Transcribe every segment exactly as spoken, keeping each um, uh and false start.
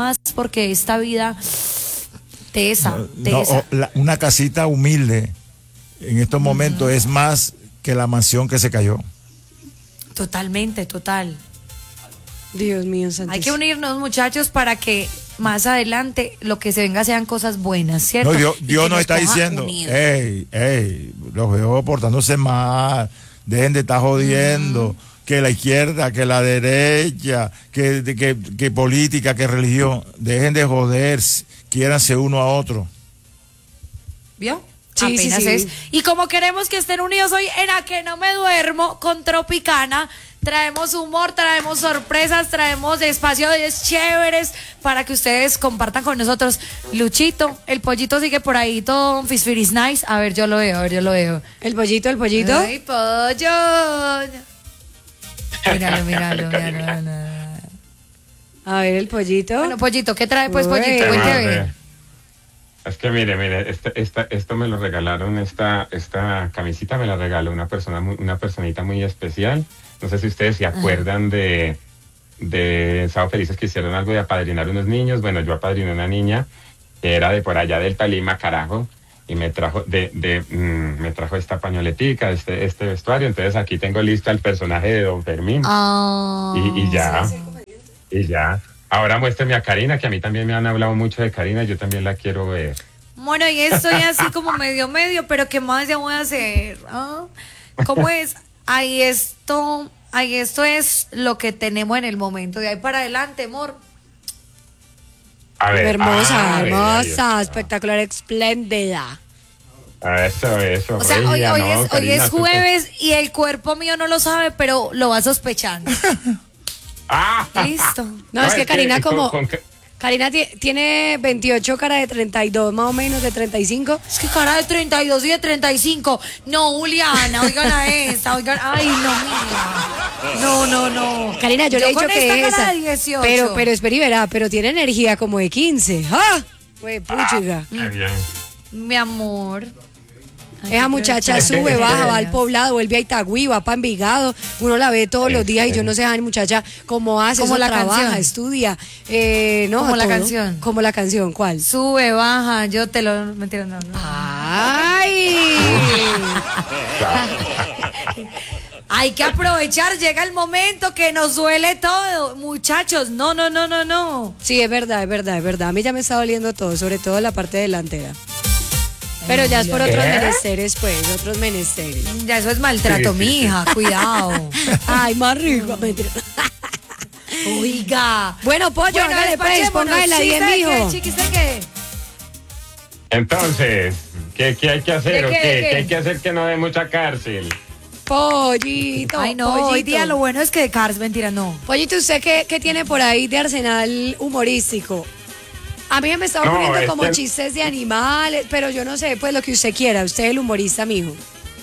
más porque esta vida tesa, no, tesa. no, la, una casita humilde en estos momentos uh-huh. es más que la mansión que se cayó. Totalmente, total. Dios mío, santísimo. Hay que unirnos, muchachos, para que más adelante lo que se venga sean cosas buenas, ¿cierto? No, Dios, Dios nos está diciendo, hey, hey, los veo portándose mal, dejen de estar jodiendo, mm. que la izquierda, que la derecha, que, que, que política, que religión, dejen de joder, quiéranse uno a otro. ¿Vio? Sí, Apenas sí, sí. es. Y como queremos que estén unidos hoy en A Que No Me Duermo con Tropicana, traemos humor, traemos sorpresas, traemos espacios chéveres para que ustedes compartan con nosotros. Luchito, el pollito sigue por ahí todo Fisfiris Nice. A ver, yo lo veo, a ver, yo lo veo. ¿El pollito, el pollito? ¡Ay, pollo! Míralo, míralo, míralo, míralo. A ver, el pollito. Bueno, pollito, ¿qué trae pues, Uy. pollito? Cuente a ver. Es que mire, mire, esta, esta, esto me lo regalaron, esta, esta camisita me la regaló una persona, muy, una personita muy especial. No sé si ustedes se acuerdan Ajá. de, de Sábado Felices que hicieron algo de apadrinar unos niños. Bueno, yo apadriné una niña que era de por allá del Tolima, carajo, y me trajo de, de mm, me trajo esta pañoletica, este, este vestuario. Entonces aquí tengo listo al personaje de Don Fermín. Oh, y, y ya, y ya. Ahora muéstrame a Karina, que a mí también me han hablado mucho de Karina, yo también la quiero ver. Bueno, y estoy así como medio medio, pero ¿qué más ya voy a hacer? ¿Ah? ¿Cómo es? Ahí esto, ahí esto es lo que tenemos en el momento. De ahí para adelante, amor. A ver, hermosa, ah, hermosa, espectacular, espléndida. Eso, eso. O sea, regia, hoy, hoy, no, es, Karina, hoy es tú- jueves y el cuerpo mío no lo sabe, pero lo va sospechando. Ah, Listo. No, es que Karina con- como... con que- Karina ti- tiene veintiocho, cara de treinta y dos, más o menos, de treinta y cinco. Es que cara de treinta y dos y de treinta y cinco. No, Juliana, oigan a esta, oigan. Ay, no, mira. No, no, no. Karina, yo, Yo le he dicho con que esta es cara esa. de dieciocho. Pero, pero espera y verá, pero tiene energía como de quince. ¡Ah! Pues puchiga. Qué bien. Mi amor. Ay, Esa muchacha pero- sube, baja, va al poblado, vuelve a Itagüí, va para Envigado. Uno la ve todos los días y yo no sé, esa muchacha cómo hace, Como eso la trabaja, canción. estudia. Eh, no, Como a la todo. canción. Como la canción, ¿cuál? Sube, baja, yo te lo. Mentira, no, no. ¡Ay! Hay que aprovechar, llega el momento que nos duele todo. Muchachos, no, no, no, no, no. Sí, es verdad, es verdad, es verdad. A mí ya me está doliendo todo, sobre todo la parte delantera. Pero ya es por otros ¿Qué? menesteres, pues, otros menesteres. Ya eso es maltrato, Sí, sí, sí. mija, cuidado. Ay, más rico. Mentira. Oiga. Bueno, pollo, Bueno, hágale pues, despachémonos. póngale la Sí, diez, ¿sabe mijo. qué, chiquis, ¿sabe qué? Entonces, ¿qué, qué hay que hacer ¿De o qué, qué? de qué? ¿Qué hay que hacer que no dé mucha cárcel? Pollito, Ay, no, pollito. hoy día lo bueno es que de Cars, mentira, no. Pollito, ¿usted qué, qué tiene por ahí de arsenal humorístico? A mí me estaba No, poniendo es como que- chistes de animales, pero yo no sé, pues lo que usted quiera. Usted es el humorista, mijo.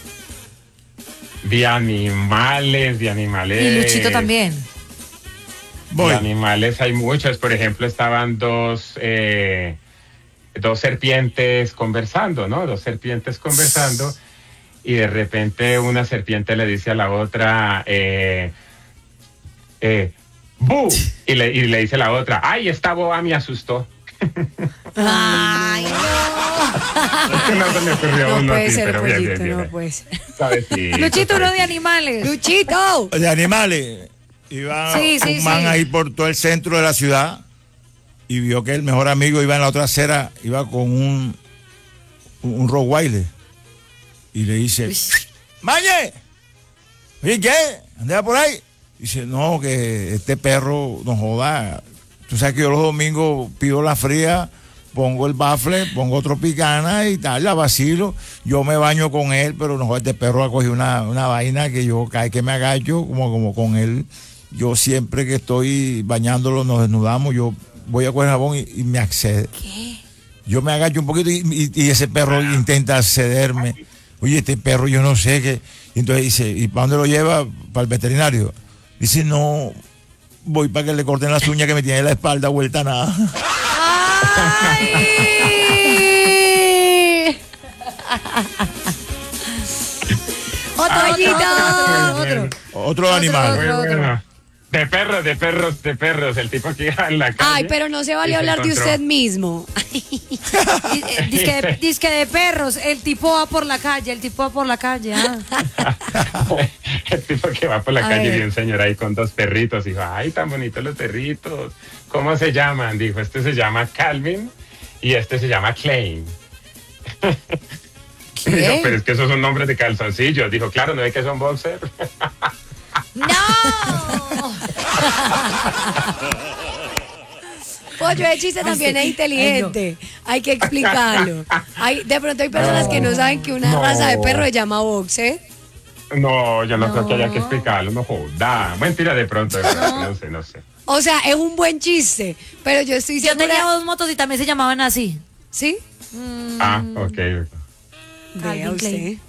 De animales, de animales. Y Luchito también. Voy. De animales hay muchos. Por ejemplo, estaban dos, eh, dos serpientes conversando, ¿no? Dos serpientes conversando. Y de repente una serpiente le dice a la otra, eh, eh, ¡bu! Y le, y le dice la otra, ¡ay, esta boba me asustó! Ay, no. Es que no se me ocurrió No uno puede así, ser, pero bien, pollito, bien, bien. no puede ser. Suavecito, Luchito, uno de suavecito. animales. ¡Luchito! De animales. Iba Sí, sí, un man sí. ahí por todo el centro de la ciudad y vio que el mejor amigo iba en la otra acera, iba con un, un, un Rottweiler. Y le dice, ¡Mañe! ¿Y qué? ¿Andaba por ahí? Dice, no, que este perro nos joda. Tú sabes que yo los domingos pido la fría, pongo el bafle, pongo tropicana y tal, la vacilo. Yo me baño con él, pero no, este perro ha cogido una, una vaina que yo cada vez que me agacho, como, como con él. Yo siempre que estoy bañándolo, nos desnudamos, yo voy a coger jabón y, y me accede. ¿Qué? Yo me agacho un poquito y, y- y ese perro intenta accederme. Oye, este perro yo no sé qué. Y entonces dice, ¿y para dónde lo lleva? Para el veterinario. Dice, no, voy para que le corten las uñas que me tiene la espalda vuelta a nada. ¡Ay! ¡Otro Otro, pollito! otro, otro. Otro animal. Muy otro. bueno. De perros, de perros, de perros. El tipo que iba en la calle. Ay, pero no se vale y se hablar de encontró- usted mismo. Dice de, dizque de perros, el tipo va por la calle, el tipo va por la calle. Ah. El tipo que va por la A calle y ver. vio un señor ahí con dos perritos. Dijo, ay, tan bonitos los perritos. ¿Cómo se llaman? Dijo, este se llama Calvin y este se llama Klein. Dijo, pero es que esos son nombres de calzoncillos. Dijo, claro, ¿no ve que son boxer? ¡No! Pollo de chiste también es inteligente. Hay que explicarlo. Hay, de pronto hay personas que no saben que una No. raza de perro se llama boxer. No, yo no, No. creo que haya que explicarlo, no joda. Mentira, de pronto, de pronto, no sé, no sé. O sea, es un buen chiste, pero yo estoy Yo segura... tenía dos motos y también se llamaban así. ¿Sí? Ah, ok. Vea Calvin usted. Klein.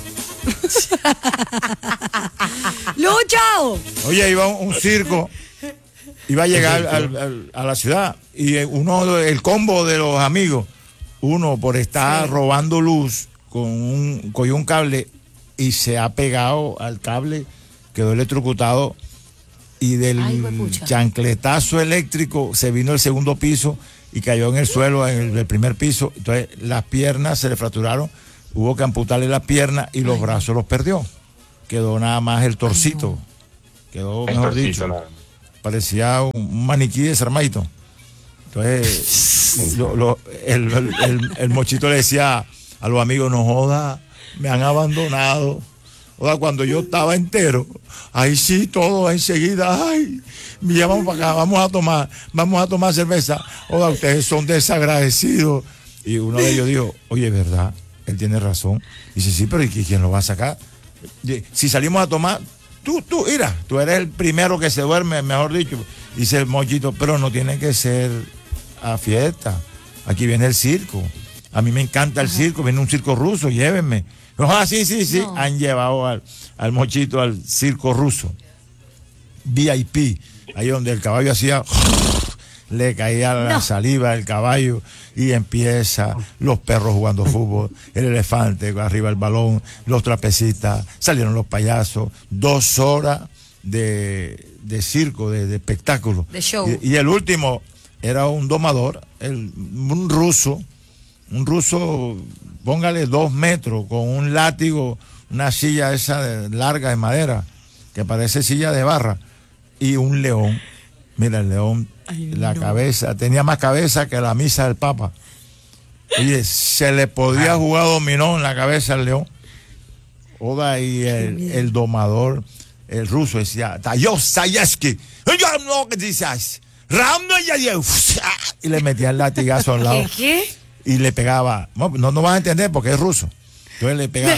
¡Lucho! Oye, iba un, un circo, iba a llegar al- al- a la ciudad y uno, de- el combo de los amigos, uno por estar robando luz con un, cogió un cable y se ha pegado al cable, quedó electrocutado y del Ay, huepucha. chancletazo eléctrico se vino el segundo piso y cayó en el suelo en el, el primer piso. Entonces las piernas se le fracturaron, hubo que amputarle las piernas y los brazos los perdió. Quedó nada más el torcito. Quedó, El mejor torcito, dicho, nada más. parecía un, un maniquí desarmadito. Entonces, lo- lo- el, el- el- el mochito le decía a los amigos, no joda, me han abandonado. Joda, cuando yo estaba entero, ahí sí, todo enseguida, ay, me llaman para acá, vamos a tomar, vamos a tomar cerveza. Joda, ustedes son desagradecidos. Y uno de ellos dijo, oye, ¿verdad? Él tiene razón. Dice, sí, pero ¿y quién lo va a sacar? Y- Si salimos a tomar, tú, tú, mira, tú eres el primero que se duerme, mejor dicho. Dice el mochito, pero no tiene que ser a fiesta. Aquí viene el circo. A mí me encanta el circo, viene un circo ruso, llévenme. Ah, sí, sí, sí. No. Han llevado al, al mochito al circo ruso. V I P, ahí donde el caballo hacía, le caía la No. saliva del caballo y empieza los perros jugando fútbol, el elefante arriba el balón, los trapecistas, salieron los payasos, dos horas de, de circo, de, de espectáculo. De show. Y, y el último era un domador, el, un ruso, un ruso, póngale dos metros, con un látigo, una silla esa de- larga de madera, que parece silla de barra, y un león. Mira, el león, la cabeza, tenía más cabeza que la misa del Papa. Oye, se le podía jugar dominó en la cabeza al león. Oda, y el, el domador, el ruso, decía, Tayosayeski, y le metía el latigazo al lado ¿Qué? ¿Qué? y le pegaba. No, no, no vas a entender porque es ruso. Entonces le pegaba.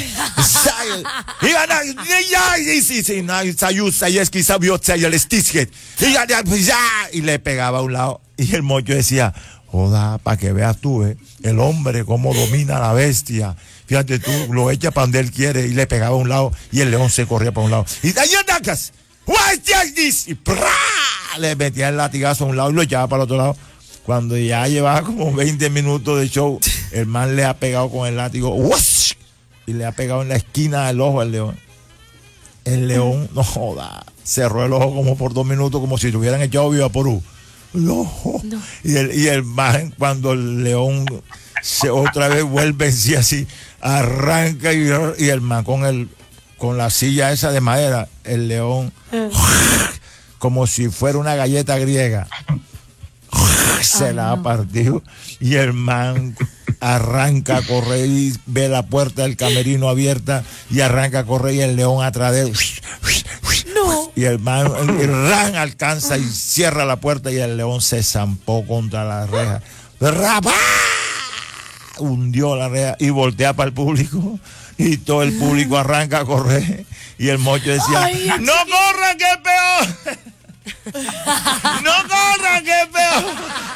Y le pegaba a un lado. Y el mocho decía, joda, para que veas tú, eh, el hombre cómo domina a la bestia. Fíjate tú, lo echa para donde él quiere y le pegaba a un lado y el león se corría para un lado. Y y ¡prá! Le metía el latigazo a un lado y lo echaba para el otro lado. Cuando ya llevaba como veinte minutos de show, el man le ha pegado con el látigo ¡uash! Y le ha pegado en la esquina del ojo al león. El león, no joda, cerró el ojo como por dos minutos, como si tuvieran echado viva por un. No. Y el, y el man, cuando el león se otra vez vuelve en sí así, arranca y, y el man con el con la silla esa de madera, el león, como si fuera una galleta griega, se la ha partido y el man arranca a correr y ve la puerta del camerino abierta y arranca a correr y el león atrás de él. No. Y el man el ran alcanza y cierra la puerta y el león se zampó contra la reja. ¡Rapá! Hundió la reja y voltea para el público y todo el público arranca a correr y el mocho decía, Ay, ¡no corran que es peor! ¡No corran que es peor!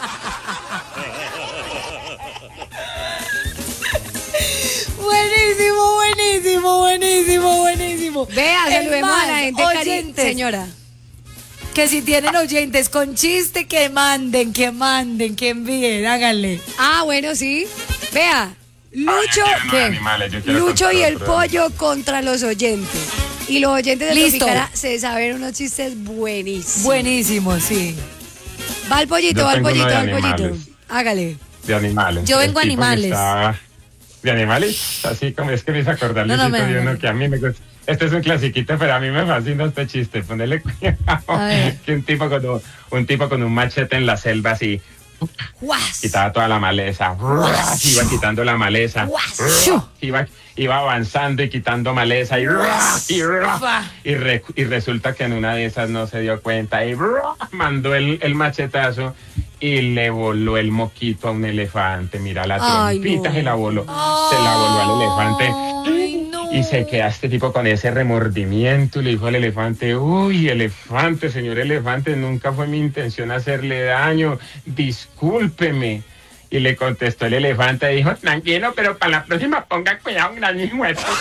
Buenísimo, buenísimo, buenísimo, buenísimo. Vea, Es saludemos más, a la gente, cari- oyentes, señora. que si tienen oyentes con chiste, que manden, que manden, que envíen, háganle. Ah, bueno, sí. Vea, Lucho, Ay, ¿qué? animales, yo quiero Lucho y contar el otro. pollo contra los oyentes. Y los oyentes de Listo. Tropicana se saben unos chistes buenísimos. Buenísimo, sí. Va el pollito, Yo va el tengo uno pollito, de va el pollito. animales. Hágale. De animales. Yo vengo El tipo que animales. estaba- De animales, así como es que me hizo acordar No, no, Luisito, me- de uno me- que a mí me gusta. Este es un clasiquito, pero a mí me fascina este chiste. Ponele cuidado. A ver. Que un tipo con un, un tipo con un machete en la selva así, ¡Guas! quitaba toda la maleza, iba quitando la maleza, iba, iba avanzando y quitando maleza y, y, y, re- y resulta que en una de esas no se dio cuenta y mandó el, el machetazo y le voló el moquito a un elefante. Mira la Ay, trompita, no. se la voló, se la voló al elefante. Ay, no. Y se queda este tipo con ese remordimiento y le dijo al elefante, uy, elefante, señor elefante, nunca fue mi intención hacerle daño, discúlpeme. Y le contestó el elefante, dijo, tranquilo, pero para la próxima ponga cuidado, gran hijo de puta".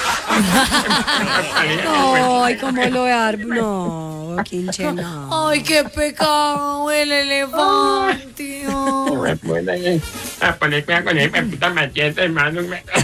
Ay, cómo lo de árbol. No, quinche, no. Ay, qué pecado el elefante. ay. A poner cuidado con el puta machete, hermano.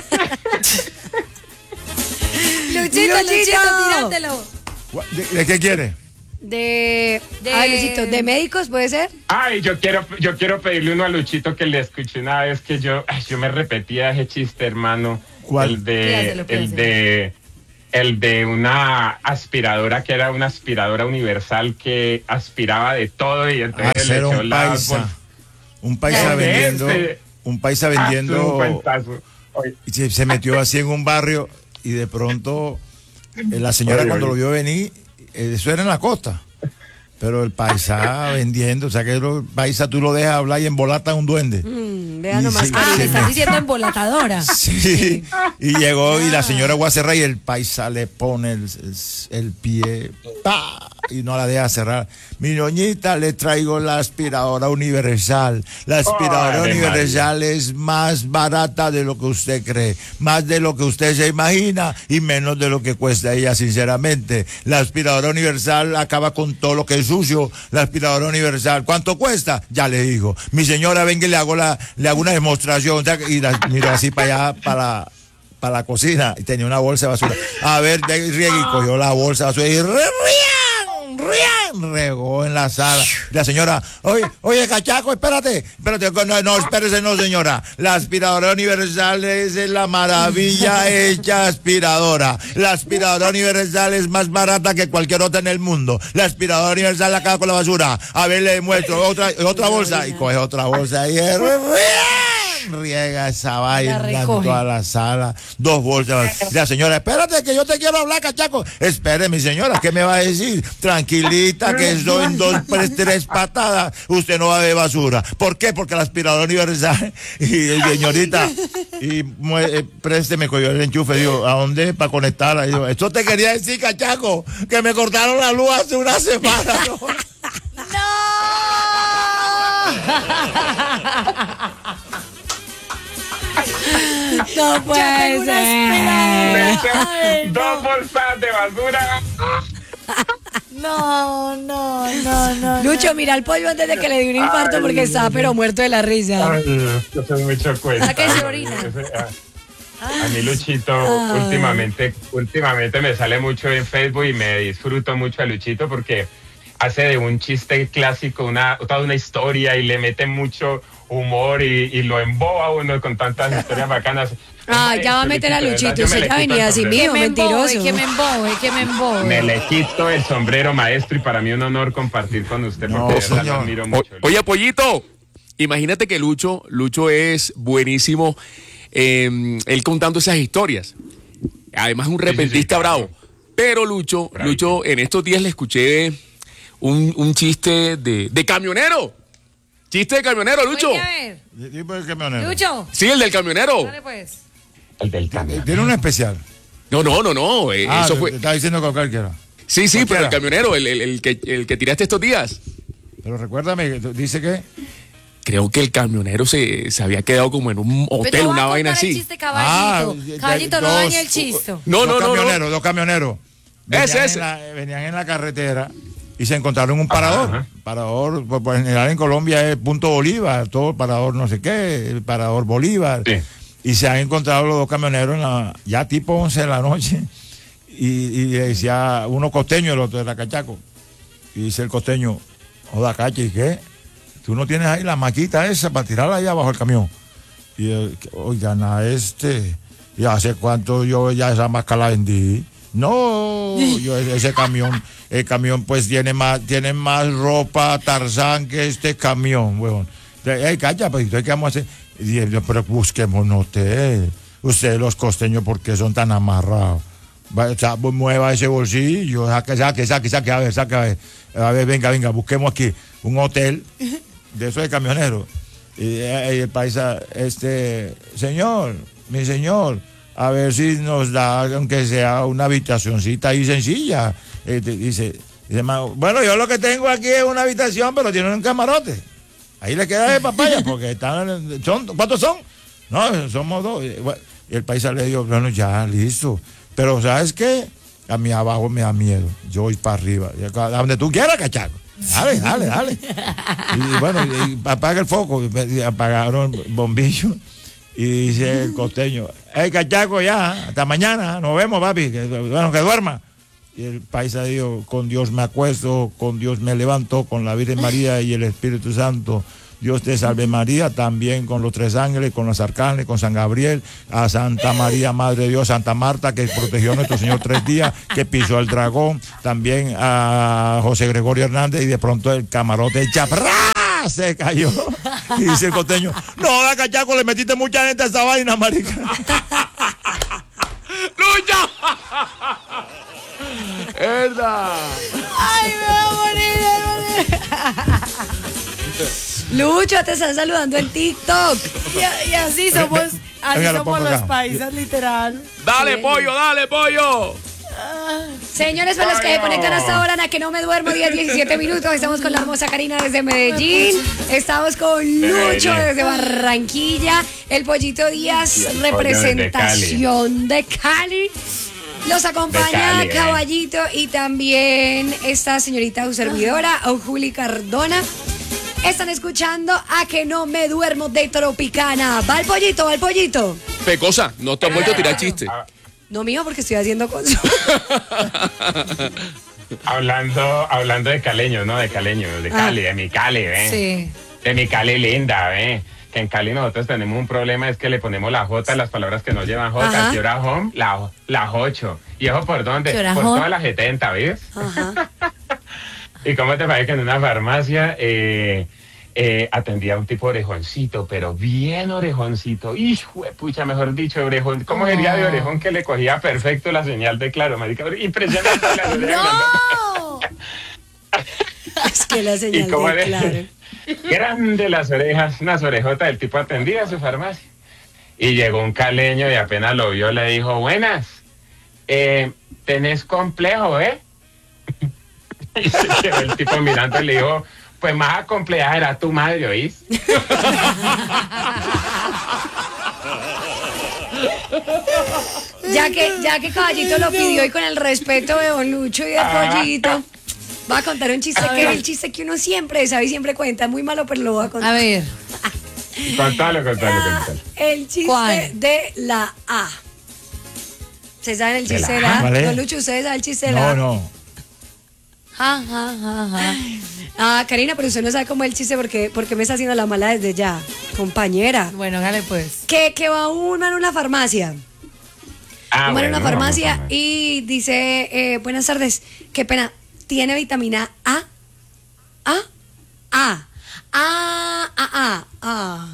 Luchito, Luchito. Luchito, tírátelo. ¿De, de qué quiere? De. De- Ay, Luisito, ¿de médicos puede ser? Ay, yo quiero, yo quiero pedirle uno a Luchito que le escuché una vez que yo, ay, yo me repetía ese chiste, hermano. ¿Cuál? El de, Pídaselo, el pídaselo. de, el de una aspiradora que era una aspiradora universal que aspiraba de todo y entonces le Hacer echó un la paisa. bol- Un paisa Ya, vendiendo. ese. Un paisa Ah, un vendiendo. cuentazo. Oye, Y se, se metió así en un barrio y de pronto eh, la señora Oye, cuando oye. lo vio venir, eh, eso era en la costa, pero el paisa vendiendo, o sea que el paisa tú lo dejas hablar y embolata un duende. Mm, vea Y nomás. sí, que- Ah, sí, me estás me- diciendo embolatadora. Sí, y llegó y la señora Guacerra y el paisa le pone el, el- el pie, ¡pa! Y no la deja cerrar. Mi doñita, le traigo la aspiradora universal. La aspiradora Ave universal es más barata de lo que usted cree, más de lo que usted se imagina y menos de lo que cuesta ella, sinceramente. La aspiradora universal acaba con todo lo que es sucio. La aspiradora universal, ¿cuánto cuesta? Ya le digo. Mi señora, venga y le hago, la, le hago una demostración. O sea, y la miro así para allá, para la, para la cocina, y tenía una bolsa de basura. A ver, de- riegue, y cogió la bolsa de basura y ¡rian! ¡rian! Regó en la sala. La señora, oye, oye, cachaco, espérate, espérate, no, no, espérese, no, señora. La aspiradora universal es la maravilla hecha aspiradora. La aspiradora universal es más barata que cualquier otra en el mundo. La aspiradora universal acaba con la basura. A ver, le muestro otra, otra bolsa, y coge otra bolsa y ¡rian! Riega esa vaina en recoge. toda la sala, dos bolsas. La señora, espérate que yo te quiero hablar, cachaco. Espere, mi señora, ¿qué me va a decir? Tranquilita, que eso en dos, tres, tres patadas, usted no va a ver basura. ¿Por qué? Porque la aspiradora universal, y señorita, y mue- eh, présteme, cogió el enchufe, digo, ¿a dónde? Para conectarla. Digo, esto te quería decir, cachaco, que me cortaron la luz hace una semana. ¿no? No puede le ser. echó Ay, dos bolsas de basura. No, no, no, no. Lucho, mira al pollo antes de que le dé un infarto Ay, porque estaba pero muerto de la risa. Ay, yo soy mucho cuenta. ¿A qué se orina? A mí Luchito últimamente, últimamente me sale mucho en Facebook y me disfruto mucho a Luchito porque hace de un chiste clásico una, toda una historia y le mete mucho humor y, y lo emboba a uno con tantas historias bacanas. Ah, ya va a meter a de verdad, Luchito, yo me usted le ya quito venía el así sombrero. mío, Que me embobe, mentiroso. que me embobe, que me embobe. Me le quito el sombrero, maestro, y para mí un honor compartir con usted No, porque de verdad lo señor. admiro O- mucho. oye, Pollito, imagínate que Lucho, Lucho es buenísimo, eh, él contando esas historias. Además, un Sí, sí, sí, repentista claro. bravo. Pero Lucho, Bravísimo. Lucho, en estos días le escuché un, un chiste de, de camionero. Chiste de camionero, Lucho. Oye, a ver, Tipo de camionero. Lucho, Sí, el del camionero. dale pues. El del camión. Tiene un especial. No, no, no, no. eh, Ah, eso te- fue. te estaba diciendo que cualquiera. Sí, sí, pero cualquiera. el camionero, el, el- el que, el que tiraste estos días. Pero recuérdame, dice que. Creo que el camionero se, se había quedado como en un hotel, Pero va una a vaina contar el así. chiste, caballito. Ah, caballito, no dos- dañe el chiste. No, no, dos no, no. camioneros, dos camioneros. Venían, Ese, ese. En la, venían en la carretera y se encontraron un parador. Ajá. Parador, por, por general en Colombia es punto Bolívar, todo parador no sé qué, el parador Bolívar. Sí. Y se han encontrado los dos camioneros en la, ya tipo once de la noche. y, y le decía uno costeño, el otro era cachaco. Y dice el costeño, joda, cacha, ¿y qué? Tú no tienes ahí la maquita esa para tirarla ahí abajo del camión. Y él, oigan, a este, ¿y hace cuánto yo ya esa maca la vendí? No, yo ese camión, el camión pues tiene más, tiene más ropa Tarzán que este camión, weón. Ey, cacha, pues, ¿qué vamos a hacer? Y él, pero busquémonos usted, ustedes los costeños, ¿por qué son tan amarrados? Va, o sea, mueva ese bolsillo, saque, saque, saque, saque, a ver, saque, a ver, a ver, venga, venga, busquemos aquí un hotel de esos de camioneros. Y, y el paisa, este, señor, mi señor, a ver si nos da, aunque sea una habitacioncita ahí sencilla. Eh, dice, dice, bueno, yo lo que tengo aquí es una habitación, pero tiene un camarote. Ahí le queda de papaya, porque están, son, ¿cuántos son? No, somos dos. Y el paisa le dijo, bueno, ya, listo. Pero, ¿sabes qué? A mí abajo me da miedo. Yo voy para arriba. A donde tú quieras, cachaco. Dale, dale, dale. Y bueno, y apaga el foco. Y apagaron el bombillo. Y dice el costeño, hey, cachaco, ya, hasta mañana. Nos vemos, papi. Que, bueno, que duerma. Y el paisa dijo, con Dios me acuesto, con Dios me levanto, con la Virgen María y el Espíritu Santo. Dios te salve María, también con los tres ángeles, con los arcángeles, con San Gabriel, a Santa María, Madre de Dios, Santa Marta, que protegió a nuestro Señor tres días, que pisó el dragón, también a José Gregorio Hernández, y de pronto el camarote, el chaprá, se cayó. Y dice el costeño, no, da cachaco, le metiste mucha gente a esa vaina, marica. ¡Lucha! ¡Verdad! ¡Ay, me voy a morir, me voy a morir! Lucho, te están saludando en TikTok. Y, y así somos, así Venga, lo somos pongo los acá. paisas, literal. ¡Dale, pollo, dale, pollo! Señores, para los que se conectan hasta ahora, a que no me duermo, diez, diecisiete minutos. Estamos con la hermosa Karina desde Medellín. Estamos con Lucho desde Barranquilla. El Pollito Díaz, Y el pollo representación de Cali. Los acompaña Cali, eh. Caballito y también esta señorita su servidora, Juli Cardona. Están escuchando A que no me duermo de Tropicana. Va el pollito, va el pollito. Pecosa, no te has vuelto a tirar chiste. No mío, porque estoy haciendo consumo. Hablando, hablando de caleños, ¿no? De caleños, de Cali, de mi Cali, ¿ves? Sí. De mi Cali linda, ¿ves? Que en Cali nosotros tenemos un problema, es que le ponemos la J a las palabras que no llevan J. Ajá. ¿Qué hora home? La, la ocho. ¿Y eso por dónde? ¿Qué hora Por home? todas las setenta, ¿ves? Ajá. ¿Y cómo te parece que en una farmacia eh, eh, atendía a un tipo orejoncito, pero bien orejoncito? Hijo de pucha, mejor dicho, orejón. ¿Cómo sería de orejón que le cogía perfecto la señal de Claro, marica? Impresionante la orejas. ¡No! Es que la señal ¿Y cómo de de Claro. grande las orejas, unas orejotas, el tipo atendía a su farmacia. Y llegó un caleño y apenas lo vio le dijo, buenas, eh, tenés complejo, ¿eh? Y se quedó el tipo mirando y le dijo, pues más acompleja era tu madre, ¿oís? Ya que, ya que Caballito lo pidió y con el respeto de Don Lucho y de Pollito, voy a contar un chiste que es el chiste que uno siempre sabe y siempre cuenta. Muy malo, pero lo voy a contar. A ver. Contalo, contalo, contalo. El chiste ¿Cuál? de la A. ¿Ustedes saben el ¿De chiste la de la A? ¿Cuál es? Don Lucho, ¿ustedes saben el chiste de la A? No, no. Ja, ja, ja, ja. Ah, Karina, pero usted no sabe cómo es el chiste porque, porque me está haciendo la mala desde ya, compañera. Bueno, dale pues. Que, que va un man a una farmacia. Ah, un man a bueno, una farmacia vamos a ver. y dice, eh, buenas tardes, qué pena, ¿tiene vitamina A? ¿A? A. A, A, A, A.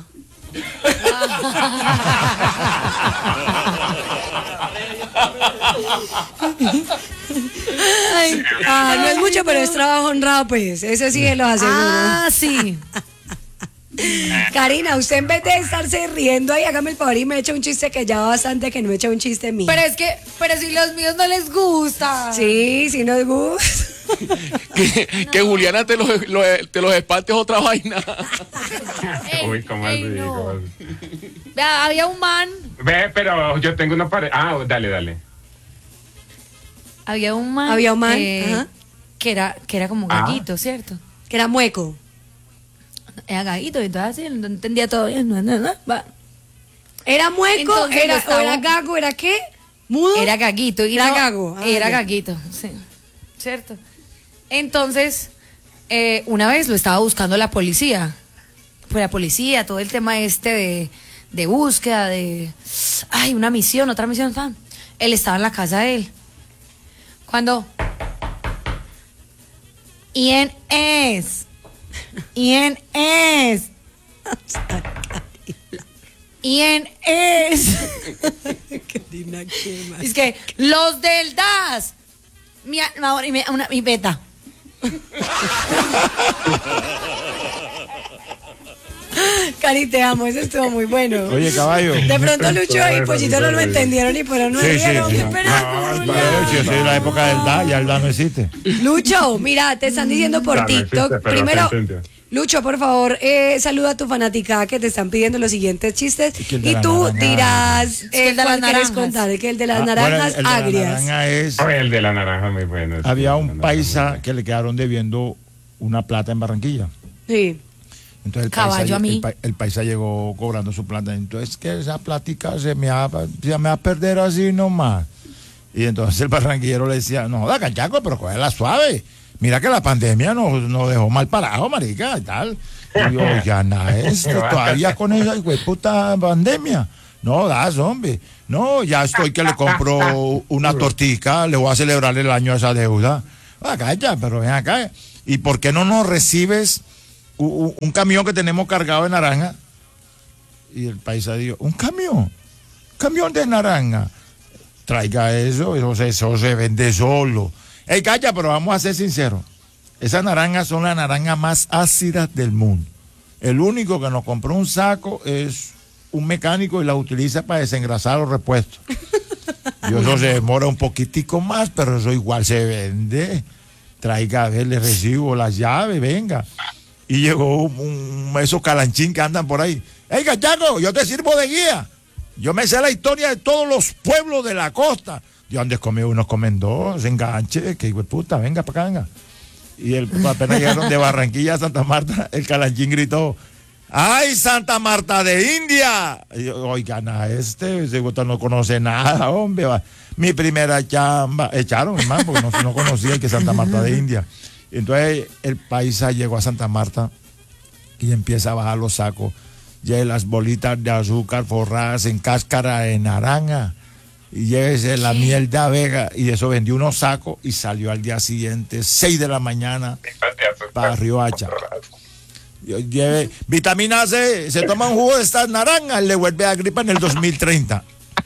Ay, ah, no es mucho, pero es trabajo honrado, pues. Eso sí lo aseguro. Ah, sí. Karina, usted en vez de estarse riendo ahí, hágame el favor y me echa un chiste que ya va bastante que no echa un chiste mío. Pero es que, pero si los míos no les gustan. Sí, sí nos gusta. Que, que Juliana te los, lo- te los espantes otra vaina. Ey, Uy, ¿cómo ey, así? no. ¿Cómo así? Vea, había un man, Ve, pero yo tengo una pared. Ah, dale, dale. había un man. Había un man, eh, ajá. que era, que era como Ah. gallito, ¿cierto? Que era mueco. Era gallito, y entonces así, no entendía todo bien. No, no, no, va. ¿Era mueco? Entonces Era, estaba- ¿O era gago? ¿Era qué? ¿Mudo? Era gaguito. Y Era no- gago. Ah, era ya. gaguito, sí. ¿Cierto? Entonces, eh, una vez lo estaba buscando la policía. Pues la policía, todo el tema este de, de búsqueda, de... Ay, una misión, otra misión, fan. Él estaba en la casa de él. Cuando... ¿Quién es? ¿Quién es? ¿Quién es? Karina, ¿qué más? Es que los del D A S. Mi, a- mi amor, y mi, una, mi beta. Cari, te amo, eso estuvo muy bueno. Oye, caballo. De pronto Lucho y Pollito no lo entendieron y pero no Sí, sí, rieron. sí. Qué pena. Bueno, si yo soy de la época del D A, ya el D A no existe. Lucho, mira, te están diciendo por Ya, no existe, TikTok. pero Primero, se entendió. Lucho, por favor, eh, saluda a tu fanática que te están pidiendo los siguientes chistes. que el de Y la tú naranja. dirás que eh, el de las cuál quieres naranjas. contar, que el de las Ah, bueno, naranjas el de la agrias. naranja es... Oye, el de la naranja muy bueno. sí, Había la un naranja paisa muy que le quedaron debiendo una plata en Barranquilla. Sí. Entonces el Caballo paisa, a mí. El, pa- el paisa llegó cobrando su plata. Entonces que esa plática se me va, se me va a perder así nomás. Y entonces el barranquillero le decía, no, da cachaco, pero cógela suave. Mira que la pandemia nos, nos dejó mal parado, marica, y tal. Y yo, ya nada, esto, todavía con esa hijo de puta pandemia. No, das, hombre. No, ya estoy que le compro una tortica, le voy a celebrar el año a esa deuda. Acá ya, pero ven acá. ¿Y por qué no nos recibes u- u- un camión que tenemos cargado de naranja? Y el paisa dijo, ¿un camión? ¿Camión de naranja? Traiga eso, eso se, eso se vende solo. Ey, calla, pero vamos a ser sinceros. Esas naranjas son las naranjas más ácidas del mundo. El único que nos compró un saco es un mecánico y la utiliza para desengrasar los repuestos. Y eso se demora un poquitico más, pero eso igual se vende. Traiga, a ver, le recibo las llaves, venga. Y llegó un, un- esos calanchín que andan por ahí. ¡Ey, cachaco, yo te sirvo de guía! Yo me sé la historia de todos los pueblos de la costa. Yo antes comí unos, comen dos, enganche, que hijo de puta, venga para acá, venga. Y el, apenas llegaron de Barranquilla a Santa Marta, el calanchín gritó, ¡ay, Santa Marta de India! Y yo, oigan, a este, ese puta no conoce nada, hombre. Va. Mi primera chamba, echaron, hermano, porque no, no conocía que Santa Marta de India. Entonces el paisa llegó a Santa Marta y empieza a bajar los sacos. Lleve las bolitas de azúcar forradas en cáscara de naranja. Y llévese la miel de abeja. Y eso vendió unos sacos y salió al día siguiente, seis de la mañana, para Riohacha. Yo Lleve vitamina C, se toma un jugo de estas naranjas, le vuelve a gripa en el dos mil treinta.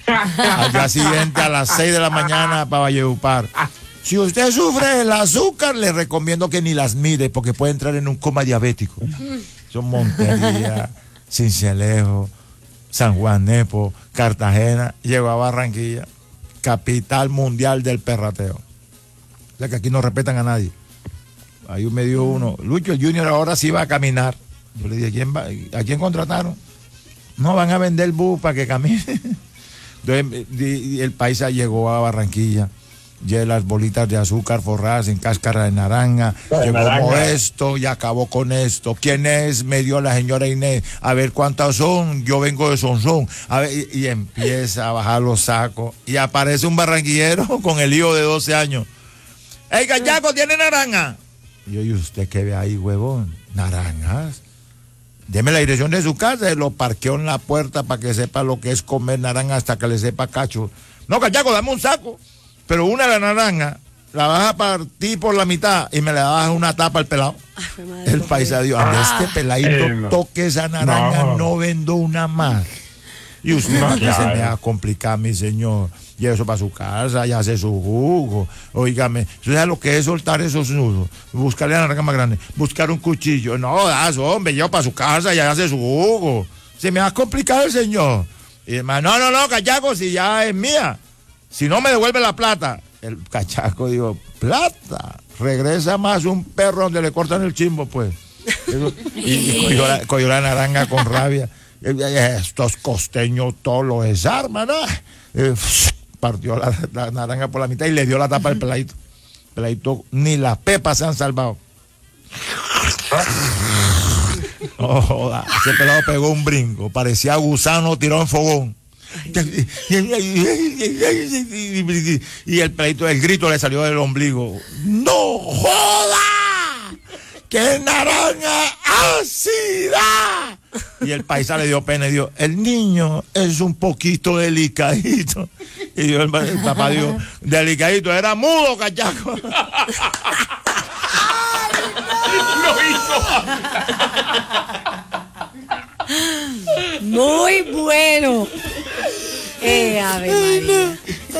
Al día siguiente, a las seis de la mañana, para Valledupar. Si usted sufre del azúcar, le recomiendo que ni las mire, porque puede entrar en un coma diabético. Son Montería, Cincelejo, San Juan Nepo, Cartagena, llegó a Barranquilla, capital mundial del perrateo. O sea que aquí no respetan a nadie. Ahí me dio uno, Lucho, el Junior ahora sí va a caminar. Yo le dije, ¿quién va? ¿A quién contrataron? No, van a vender bus para que camine. Entonces, di- el paisa llegó a Barranquilla, lleva las bolitas de azúcar forradas en cáscara de naranja, De llegó naranja. modesto y acabó con esto. ¿Quién es? Me dio la señora Inés. A ver cuántas son, yo vengo de Sonsón. A ver, y, y empieza a bajar los sacos y aparece un barranquillero con el hijo de doce años. ¡Ey, cachaco, tiene naranja! Y yo, ¿y usted qué ve ahí, huevón? ¿Naranjas? Deme la dirección de su casa y lo parqueó en la puerta para que sepa lo que es comer naranja hasta que le sepa cacho. No, cachaco, dame un saco. Pero una de la naranja la vas a partir por la mitad y me le das una tapa al pelado. Ay, fue madre, El por paisa Dios. dijo, a este peladito eh, no. toque esa naranja, no. No. vendo una más. Y usted No, que se claro. me va a complicar, mi señor. Y eso para su casa, ya hace su jugo. Óigame, ¿usted sabe lo que es soltar esos nudos? Buscarle la naranja más grande, buscar un cuchillo. No, das, hombre, yo para su casa, ya hace su jugo. Se me va a complicar el señor. Y el man, no, no, no, cachaco, si ya es mía. Si no me devuelve la plata. El cachaco dijo, plata. Regresa más un perro donde le cortan el chimbo, pues. Eso, y y cogió, la, cogió la naranja con rabia. Estos costeños todos lo desarman, ¿no? Eh, partió la, la naranja por la mitad y le dio la tapa al peladito. Peladito, ni las pepas se han salvado. Oh, joda, ese pelado pegó un brinco, parecía gusano tirado en fogón. Y el pelito, el grito le salió del ombligo. ¡No joda! ¡Qué naranja ácida! Y el paisa le dio pena y dijo, el niño es un poquito delicadito. Y dijo, el, el papá dijo, delicadito, era mudo, cachaco. Lo hizo. Muy bueno. Eh, Ave María.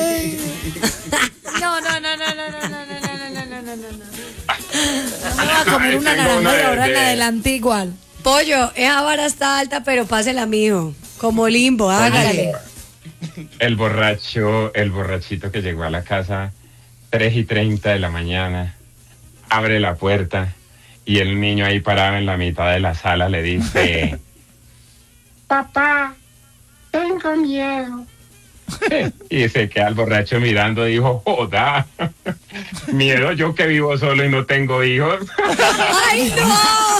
No, no, no, no, no, no, no, no, no, no, no, no, no, no. No me voy a comer una Tengo una naranja y de- ahora en de- adelante igual. Pollo, esa vara está alta, pero pásela, mijo. Como limbo, hágale. El borracho, el borrachito que llegó a la casa tres y treinta de la mañana, abre la puerta y el niño ahí parado en la mitad de la sala le dice, papá, tengo miedo. Y se queda el borracho mirando y dijo, joda, miedo yo que vivo solo y no tengo hijos. ¡Ay, no!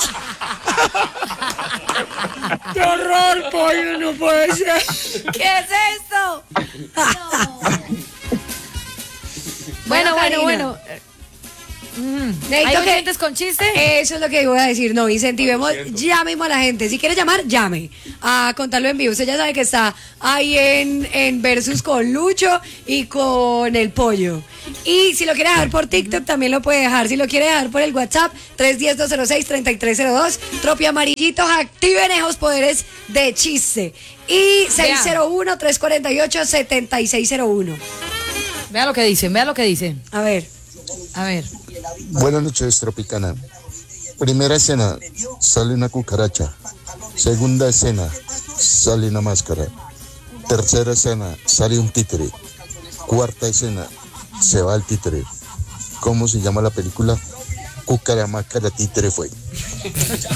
¡Qué horror, pollo! No puede ser. ¿Qué es esto? No. Bueno, bueno, Karina. bueno. Mm. ¿Hay Necesito que- oyentes con chiste? Eso es lo que voy a decir. No, incentivemos ya mismo a la gente. Si quiere llamar, llame a contarlo en vivo. Usted ya sabe que está ahí en, en Versus con Lucho y con el Pollo. Y si lo quiere dejar por TikTok, también lo puede dejar. Si lo quiere dejar por el WhatsApp, tres uno cero, dos cero seis, tres tres cero dos. Tropi Amarillitos, activen esos poderes de chiste. Y seis cero uno, tres cuatro ocho, siete seis cero uno. Vea lo que dicen, vea lo que dicen. A ver. A ver. Buenas noches, Tropicana. Primera escena, sale una cucaracha. Segunda escena, sale una máscara. Tercera escena, sale un títere. Cuarta escena, se va el títere. ¿Cómo se llama la película? Cucara, máscara, títere fue.